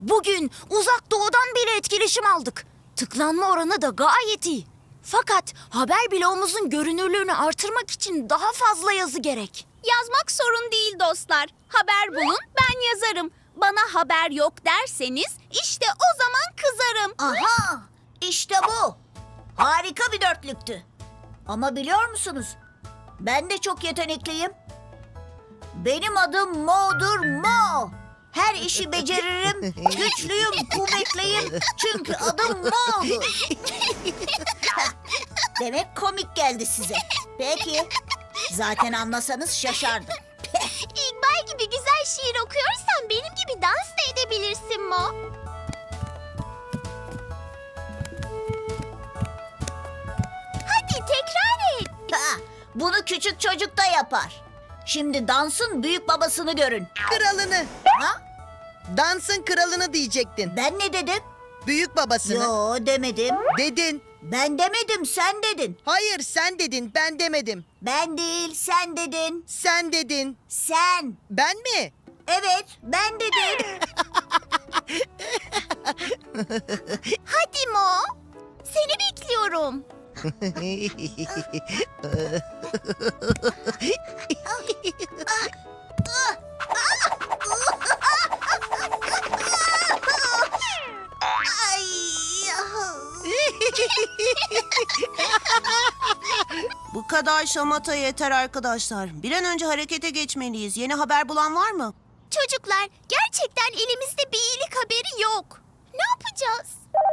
Bugün Uzak Doğu'dan bile etkileşim aldık. Tıklanma oranı da gayet iyi. Fakat haber bloğumuzun görünürlüğünü artırmak için daha fazla yazı gerek. Yazmak sorun değil dostlar. Haber bulun, ben yazarım. Bana haber yok derseniz işte o zaman kızarım. Aha! İşte bu. Harika bir dörtlüktü. Ama biliyor musunuz? Ben de çok yetenekliyim. Benim adım Mo'dur Mo. Her işi beceririm, güçlüyüm, kuvvetliyim. Çünkü adım Mo'dur. Demek komik geldi size. Peki. Zaten anlasanız şaşardım. İkbal gibi güzel şiir okuyorsan benim gibi dans da edebilirsin Mo. Hadi tekrar et. Ha, bunu küçük çocuk da yapar. Şimdi dansın büyük babasını görün. Kralını. Ha? Dansın kralını diyecektin. Ben ne dedim? Büyük babasını. Yo demedim. Dedin. Ben demedim, sen dedin. Hayır sen dedin, ben demedim. Ben değil, sen dedin. Sen dedin. Sen. Ben mi? Evet, ben dedim. Hadi Mo. Seni bekliyorum. Ay. Bu kadar şamata yeter arkadaşlar. Bir an önce harekete geçmeliyiz. Yeni haber bulan var mı? Çocuklar, gerçekten elimizde bir iyilik haberi yok. Ne yapacağız?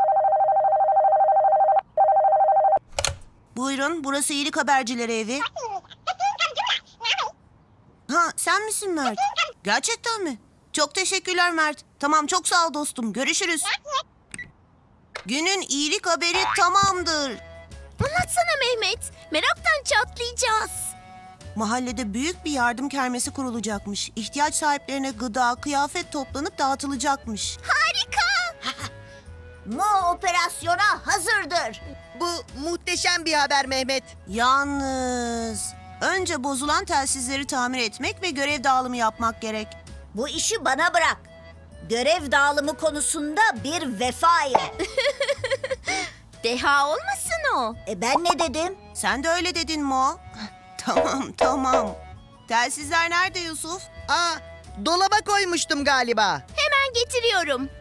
Buyurun, burası iyilik habercileri evi. Ha, sen misin Mert? Gerçekten mi? Çok teşekkürler Mert. Tamam, çok sağ ol dostum. Görüşürüz. Günün iyilik haberi tamamdır. Anlatsana Mehmet. Meraktan çatlayacağız. Mahallede büyük bir yardım kermesi kurulacakmış. İhtiyaç sahiplerine gıda, kıyafet toplanıp dağıtılacakmış. Harika. Mo operasyona hazırdır. Bu muhteşem bir haber Mehmet. Yalnız önce bozulan telsizleri tamir etmek ve görev dağılımı yapmak gerek. Bu işi bana bırak. Görev dağılımı konusunda bir vefayım. Deha olmasın o. Ben ne dedim? Sen de öyle dedin Mo. Tamam. Telsizler nerede Yusuf? Aa, dolaba koymuştum galiba. Hemen getiriyorum.